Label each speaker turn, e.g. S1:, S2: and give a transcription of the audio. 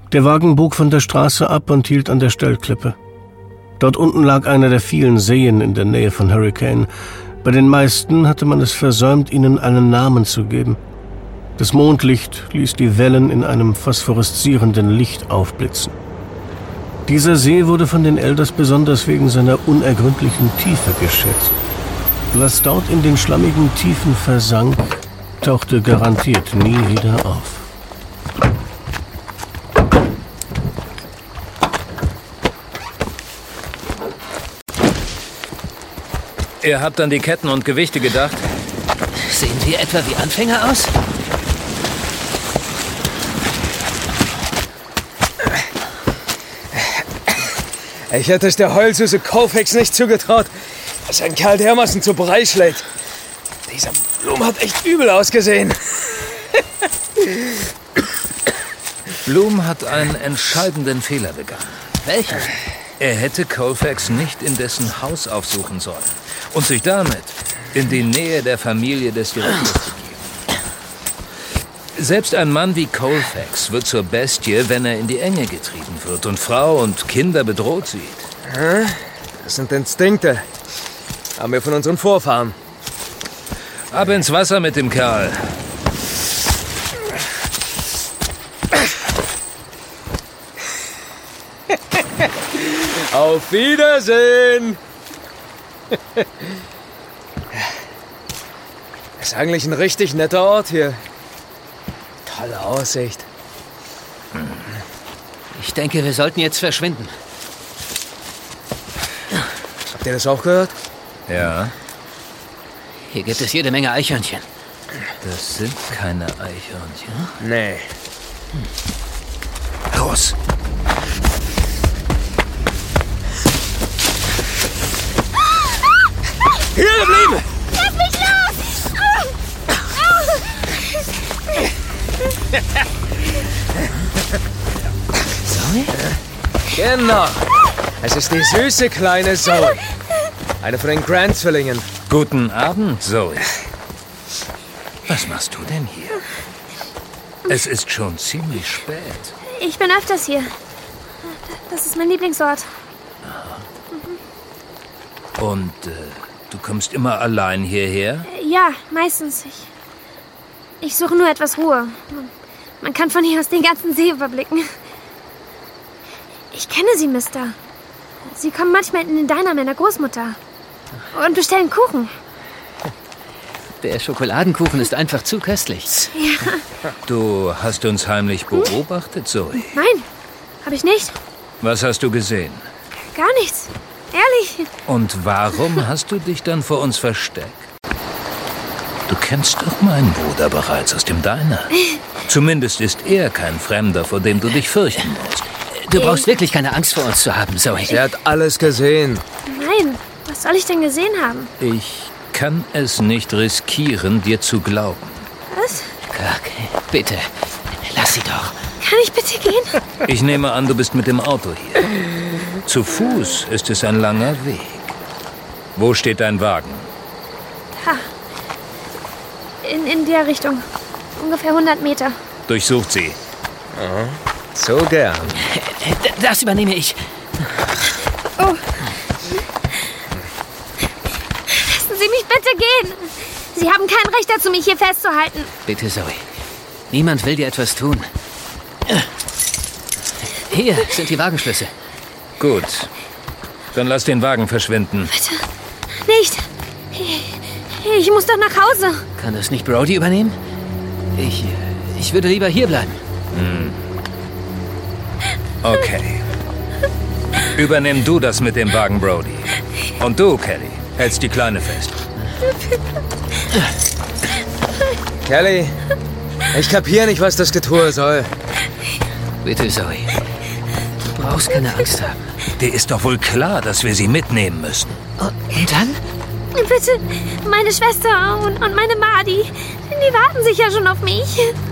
S1: Der Wagen bog von der Straße ab und hielt an der Stellklippe. Dort unten lag einer der vielen Seen in der Nähe von Hurricane. Bei den meisten hatte man es versäumt, ihnen einen Namen zu geben. Das Mondlicht ließ die Wellen in einem phosphoreszierenden Licht aufblitzen. Dieser See wurde von den Elders besonders wegen seiner unergründlichen Tiefe geschätzt. Was dort in den schlammigen Tiefen versank, tauchte garantiert nie wieder auf.
S2: Ihr habt an die Ketten und Gewichte gedacht?
S3: Sehen wir etwa wie Anfänger aus?
S4: Ich hätte es der Heulsuse Koufax nicht zugetraut, dass ein Kerl dermaßen zu Brei schlägt. Dieser Blum hat echt übel ausgesehen.
S2: Blum hat einen entscheidenden Fehler begangen.
S3: Welchen?
S2: Er hätte Koufax nicht in dessen Haus aufsuchen sollen und sich damit in die Nähe der Familie des Direktors begeben. Selbst ein Mann wie Koufax wird zur Bestie, wenn er in die Enge getrieben wird und Frau und Kinder bedroht sieht.
S4: Das sind Instinkte. Haben wir von unseren Vorfahren.
S2: Ab ins Wasser mit dem Kerl.
S4: Auf Wiedersehen! Ist eigentlich ein richtig netter Ort hier. Tolle Aussicht.
S3: Ich denke, wir sollten jetzt verschwinden.
S4: Habt ihr das auch gehört?
S2: Ja,
S3: Hier gibt es jede Menge Eichhörnchen.
S2: das sind keine Eichhörnchen.
S4: Nee.
S2: Los!
S4: Hier geblieben!
S5: Lass mich los!
S3: Zoe?
S4: Genau. Es ist die süße kleine Zoe. Eine von den Grant-Zwillingen.
S2: Guten Abend, Zoe. Was machst du denn hier? Es ist schon ziemlich spät.
S5: Ich bin öfters hier. Das ist mein Lieblingsort.
S2: Und du kommst immer allein hierher?
S5: Ja, meistens. Ich suche nur etwas Ruhe. Man kann von hier aus den ganzen See überblicken. Ich kenne sie, Mister. Sie kommen manchmal in den Diner meiner Großmutter und bestellen Kuchen.
S3: Der Schokoladenkuchen ist einfach zu köstlich.
S5: Ja,
S2: Du hast uns heimlich beobachtet, Zoe.
S5: nein, habe ich nicht.
S2: Was hast du gesehen?
S5: Gar nichts. Ehrlich.
S2: Und warum hast du dich dann vor uns versteckt? Du kennst doch meinen Bruder bereits aus dem Diner. Zumindest ist er kein Fremder, vor dem du dich fürchten musst.
S3: Du brauchst wirklich keine Angst vor uns zu haben, Zoe.
S4: Er hat alles gesehen.
S5: Nein, was soll ich denn gesehen haben?
S2: Ich kann es nicht riskieren, dir zu glauben.
S5: Was?
S3: Okay, bitte, lass sie doch.
S5: Kann ich bitte gehen?
S2: Ich nehme an, du bist mit dem Auto hier. Zu Fuß ist es ein langer Weg. Wo steht dein Wagen?
S5: Ha. In der Richtung. Ungefähr 100 Meter.
S2: Durchsucht sie.
S4: So gern.
S3: Das übernehme ich.
S5: Oh. Lassen Sie mich bitte gehen. Sie haben kein Recht dazu, mich hier festzuhalten.
S3: Bitte, Zoe. Niemand will dir etwas tun. Hier sind die Wagenschlüssel.
S2: Gut. Dann lass den Wagen verschwinden.
S5: Bitte. Nicht. Ich muss doch nach Hause.
S3: Kann das nicht Brody übernehmen? Ich würde lieber hier bleiben.
S2: Okay. Übernimm du das mit dem Wagen, Brody. Und du, Kelly, hältst die Kleine fest.
S4: Kelly, ich kapiere nicht, was das Getue soll.
S3: Bitte, Zoe. Du brauchst keine Angst haben.
S2: Dir ist doch wohl klar, dass wir sie mitnehmen müssen.
S3: Und dann?
S5: Bitte, meine Schwester und meine Madi. Die warten sicher schon auf mich.